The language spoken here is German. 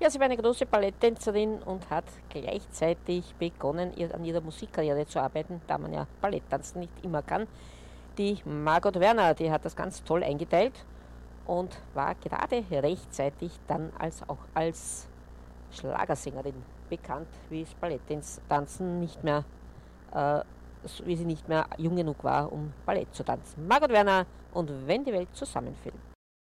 Ja, sie war eine große Balletttänzerin und hat gleichzeitig begonnen, an ihrer Musikkarriere zu arbeiten, da man ja Balletttanzen nicht immer kann. Die Margot Werner, die hat das ganz toll eingeteilt und war gerade rechtzeitig dann auch als Schlagersängerin bekannt, wie es Balletttanzen nicht mehr, äh, wie sie nicht mehr jung genug war, um Ballett zu tanzen. Margot Werner und Wenn die Welt zusammenfällt.